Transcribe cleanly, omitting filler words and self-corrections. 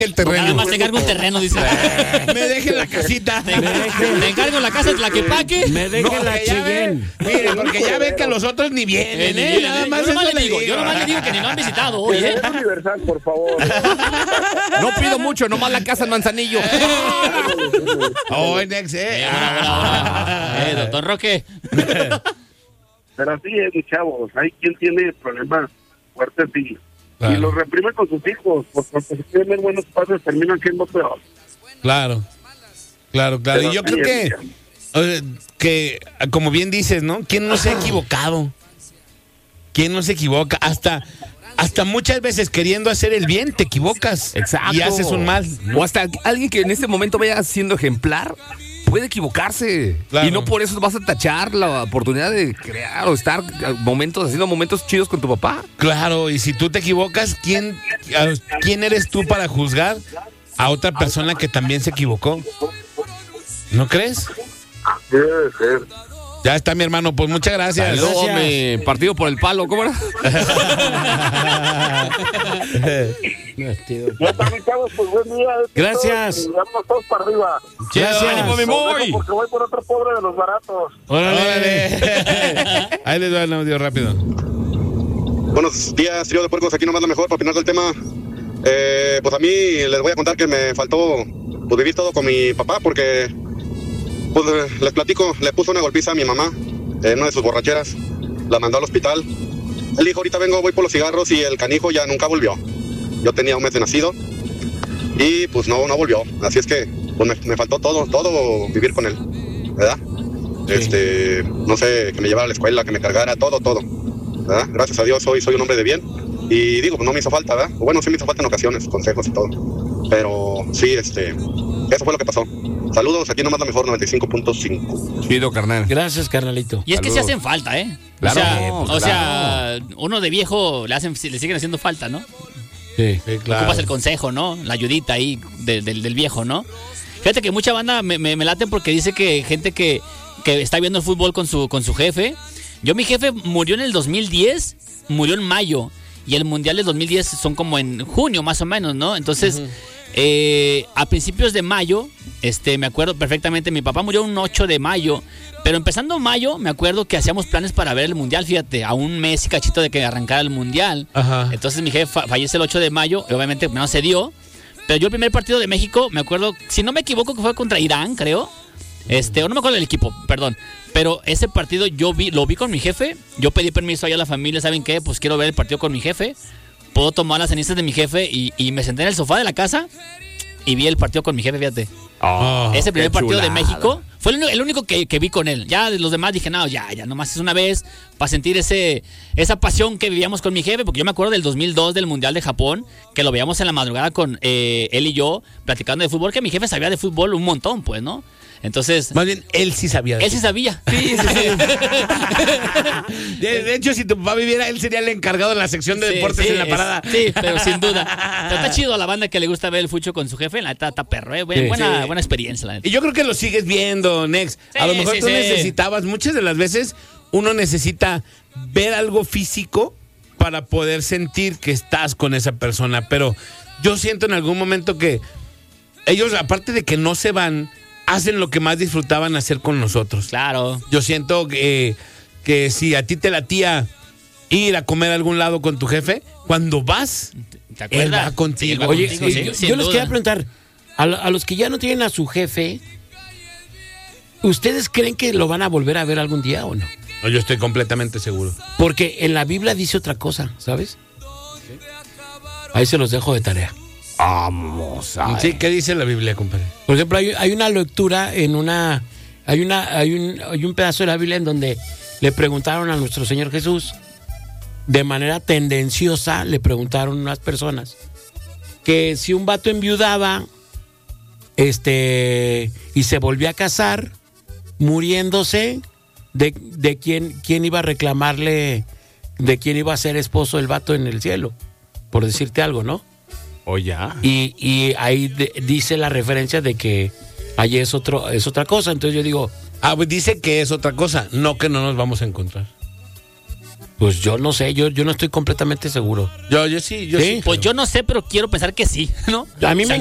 el terreno. Nada más te encargo un terreno, dice. Me dejen la casita. Te encargo la casa de Tlaquepaque. Me dejen la Cheyenne. Mire, porque ya ven que los otros ni vienen, Nada más yo nomás eso le digo, digo. yo nomás le digo que ni lo han visitado hoy, Es universal, por favor. No pido mucho, nomás la casa en Manzanillo. Oh, Nex, Hola. Doctor Roque. Pero así es, mis chavos. Hay quien tiene problemas fuertes y los reprime con sus hijos. Porque si quieren ver buenos padres, terminan siendo peor. Claro. Pero Y yo sí, creo que, como bien dices, ¿no? ¿Quién no se ha equivocado? ¿Quién no se equivoca? Hasta muchas veces queriendo hacer el bien te equivocas. Exacto. Y haces un mal. O hasta alguien que en este momento vaya siendo ejemplar puede equivocarse. Claro. Y no por eso vas a tachar la oportunidad de crear o estar haciendo momentos chidos con tu papá. Claro, y si tú te equivocas, ¿quién eres tú para juzgar a otra persona que también se equivocó? ¿No crees? Debe ser. Ya está, mi hermano, pues muchas gracias. Luego partido por el palo, ¿cómo era? Ya también, chavos, pues buen día. Gracias. Vamos todos para arriba. Gracias. ¡Ánimo, mi boy! Porque voy por otro pobre de los baratos. Órale. Ahí les doy el audio rápido. Buenos días, trío de puercos, aquí nomás lo mejor para opinar del tema. Pues a mí les voy a contar que me faltó vivir todo con mi papá porque, pues les platico, le puso una golpiza a mi mamá en una de sus borracheras, la mandó al hospital. Él dijo, ahorita vengo, voy por los cigarros y el canijo ya nunca volvió. Yo tenía un mes de nacido y pues no volvió, así es que pues me faltó todo vivir con él, ¿verdad? Sí. No sé, que me llevara a la escuela, que me cargara, todo, ¿verdad? Gracias a Dios soy un hombre de bien y digo, pues no me hizo falta, ¿verdad? Bueno, sí me hizo falta en ocasiones, consejos y todo, pero sí, eso fue lo que pasó. Saludos, aquí nomás la mejor 95.5. Chido, carnal. Gracias, carnalito. Y es que sí hacen falta, ¿eh? Claro, o sea, uno de viejo le siguen haciendo falta, ¿no? Sí, claro. Ocupas el consejo, ¿no? La ayudita ahí del viejo, ¿no? Fíjate que mucha banda me late porque dice que gente que está viendo el fútbol con su jefe. Mi jefe murió en el 2010, murió en mayo. Y el mundial del 2010 son como en junio, más o menos, ¿no? Entonces, a principios de mayo, me acuerdo perfectamente, mi papá murió un 8 de mayo. Pero empezando mayo, me acuerdo que hacíamos planes para ver el mundial, fíjate, a un mes y cachito de que arrancara el mundial. Ajá. Entonces mi jefe fallece el 8 de mayo, y obviamente no se dio. Pero yo el primer partido de México, me acuerdo, si no me equivoco, que fue contra Irán, creo. O no me acuerdo del equipo, perdón. Pero ese partido lo vi con mi jefe. Yo pedí permiso allá a la familia, ¿saben qué? Pues quiero ver el partido con mi jefe. Puedo tomar las cenizas de mi jefe y me senté en el sofá de la casa y vi el partido con mi jefe, fíjate. Ese primer partido de México fue el único que vi con él. Ya de los demás dije, no, ya nomás es una vez para sentir esa pasión que vivíamos con mi jefe, porque yo me acuerdo del 2002 del Mundial de Japón, que lo veíamos en la madrugada con él y yo platicando de fútbol, que mi jefe sabía de fútbol un montón, pues, ¿no? Entonces, más bien, él sí sabía. Él sí sabía. Sí. De hecho, si tu papá viviera, él sería el encargado de la sección de deportes en la parada. Sí, pero sin duda. Pero está chido a la banda que le gusta ver el fucho con su jefe. La neta está perro, buena experiencia, la neta. Y yo creo que lo sigues viendo, Nex. A lo mejor tú necesitabas, muchas de las veces, uno necesita ver algo físico para poder sentir que estás con esa persona. Pero yo siento en algún momento que ellos, aparte de que no se van, hacen lo que más disfrutaban hacer con nosotros. Claro. Yo siento que si a ti te latía ir a comer a algún lado con tu jefe, cuando vas, ¿te acuerdas? Él va contigo. Oye, sí, yo les quería preguntar, a los que ya no tienen a su jefe, ¿ustedes creen que lo van a volver a ver algún día o no? No, yo estoy completamente seguro. Porque en la Biblia dice otra cosa, ¿sabes? Ahí se los dejo de tarea. Vamos a ver. Sí, ¿qué dice la Biblia, compadre? Por ejemplo, hay una lectura hay un pedazo de la Biblia en donde le preguntaron a nuestro Señor Jesús, de manera tendenciosa, le preguntaron unas personas que si un vato enviudaba y se volvía a casar, muriéndose, de quién iba a reclamarle, de quién iba a ser esposo el vato en el cielo, por decirte algo, ¿no? Ya. Y ahí dice la referencia de que ahí es otra cosa. Entonces yo digo, pues dice que es otra cosa, no que no nos vamos a encontrar. Pues yo no sé, yo no estoy completamente seguro. Yo sí. Pues yo no sé, pero quiero pensar que sí, ¿no? A mí me